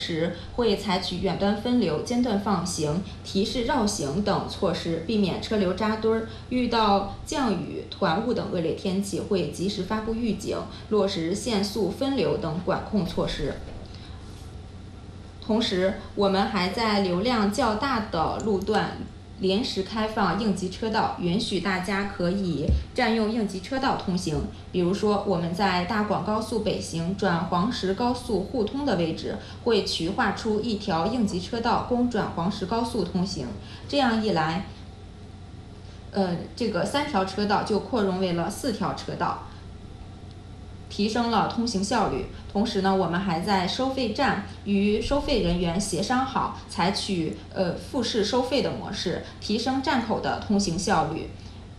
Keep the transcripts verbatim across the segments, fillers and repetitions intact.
时会采取远端分流、间断放行、提示绕行等措施，避免车流扎堆儿。遇到降雨、团雾等恶劣天气，会及时发布预警，落实限速分流等管控措施。同时，我们还在流量较大的路段临时开放应急车道，允许大家可以占用应急车道通行。比如说，我们在大广高速北行转黄石高速互通的位置，会渠划出一条应急车道供转黄石高速通行。这样一来，呃，这个三条车道就扩容为了四条车道，提升了通行效率。同时呢，我们还在收费站与收费人员协商好，采取呃复式收费的模式，提升站口的通行效率。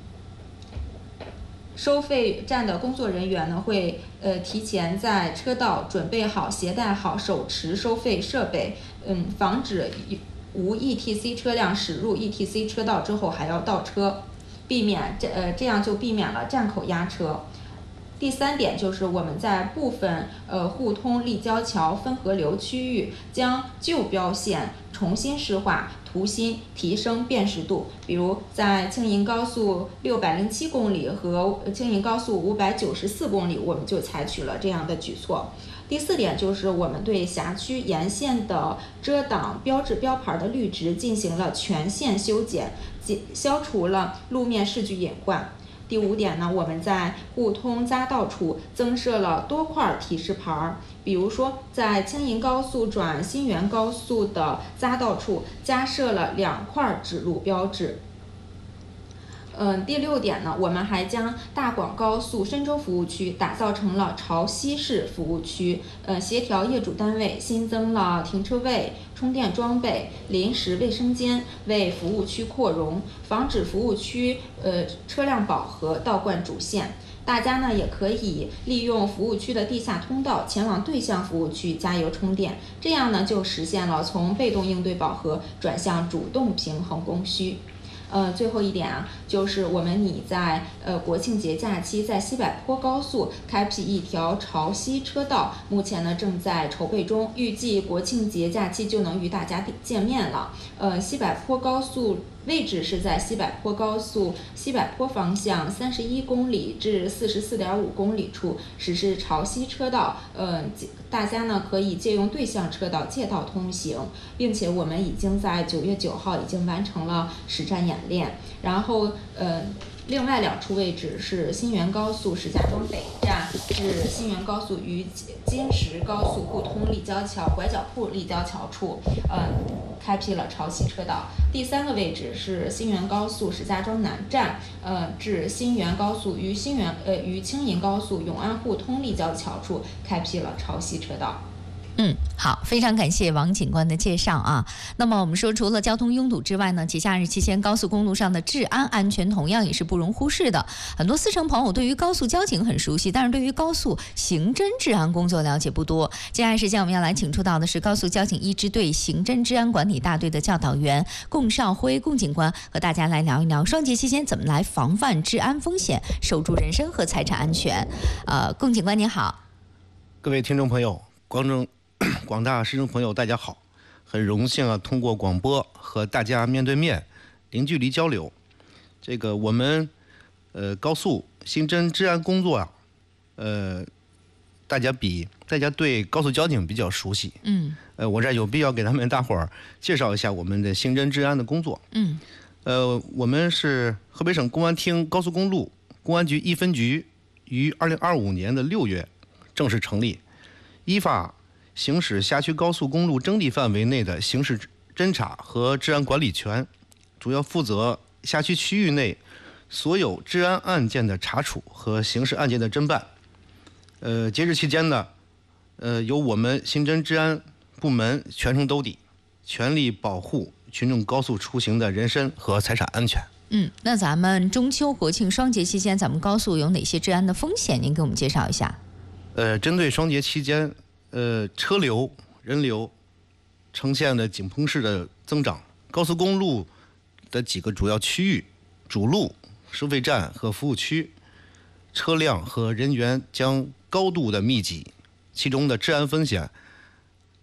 收费站的工作人员呢，会呃提前在车道准备好、携带好手持收费设备，嗯，防止无 E T C 车辆驶入 E T C 车道之后还要倒车，避免这呃这样就避免了站口压车。第三点就是我们在部分呃互通立交桥分河流区域，将旧标线重新施画涂新，提升辨识度。比如在青银高速六百零七公里和青银高速五百九十四公里，我们就采取了这样的举措。第四点就是我们对辖区沿线的遮挡标志标牌的绿植进行了全线修剪，消除了路面视距隐患。第五点呢，我们在互通匝道处增设了多块提示牌，比如说在青银高速转新源高速的匝道处加设了两块指路标志。嗯，第六点呢，我们还将大广高速深州服务区打造成了潮汐式服务区，呃，协调业主单位新增了停车位、充电装备、临时卫生间，为服务区扩容，防止服务区呃车辆饱和倒灌主线。大家呢也可以利用服务区的地下通道前往对向服务区加油充电，这样呢就实现了从被动应对饱和转向主动平衡供需。呃，最后一点啊，就是我们拟在呃国庆节假期在西柏坡高速开辟一条潮汐车道，目前呢正在筹备中，预计国庆节假期就能与大家见面了。呃，西柏坡高速位置是在西柏坡高速西柏坡方向三十一公里至四十四点五公里处实施潮汐车道，呃，大家呢可以借用对向车道借道通行，并且我们已经在九月九号已经完成了实战演练。然后呃，另外两处位置是新源高速石家庄北站至新源高速与金石高速互通立交桥拐角铺立交桥处，呃，开辟了潮汐车道。第三个位置是新源高速石家庄南站，呃，至新源高速与新源呃与青银高速永安互通立交桥处开辟了潮汐车道。 嗯，好，非常感谢王警官的介绍啊。那么我们说，除了交通拥堵之外呢，节假日期间高速公路上的治安安全同样也是不容忽视的。很多司乘朋友对于高速交警很熟悉，但是对于高速刑侦治安工作了解不多。接下来时间我们要来请出到的是高速交警一支队刑侦治安管理大队的教导员龚少辉龚警官，和大家来聊一聊双节期间怎么来防范治安风险，守住人身和财产安全。呃，龚警官您好。 各位听众朋友，广州广大师生朋友大家好，很荣幸啊，通过广播和大家面对面零距离交流。这个我们呃高速刑侦治安工作啊，呃大家比大家对高速交警比较熟悉， 嗯， 呃我这有必要给他们大伙儿介绍一下我们的刑侦治安的工作。 嗯， 呃我们是河北省公安厅高速公路公安局一分局于二零二五年的六月正式成立，依法行使辖区高速公路征地范围内的刑事侦查和治安管理权，主要负责辖区区域内所有治安案件的查处和刑事案件的侦办。呃，节日期间呢，呃，由我们刑侦治安部门全程兜底，全力保护群众高速出行的人身和财产安全。 嗯，那咱们中秋国庆双节期间，咱们高速有哪些治安的风险？您给我们介绍一下。 呃，针对双节期间，呃，车流、人流呈现的井喷式的增长，高速公路的几个主要区域、主路、收费站和服务区，车辆和人员将高度的密集，其中的治安风险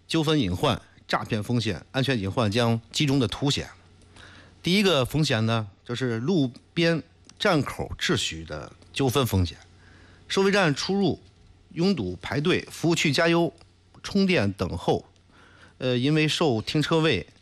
纠纷隐患、诈骗风险、安全隐患将集中的凸显。第一个风险呢，就是路边站口秩序的纠纷风险。收费站出入拥堵排队，服务区加油、充电等候，呃，因为受停车位